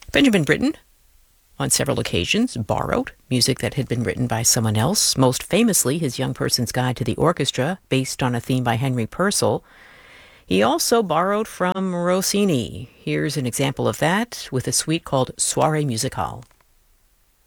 Benjamin Britten, on several occasions, borrowed music that had been written by someone else, most famously his Young Person's Guide to the Orchestra, based on a theme by Henry Purcell. He also borrowed from Rossini. Here's an example of that with a suite called Soirée Musicale.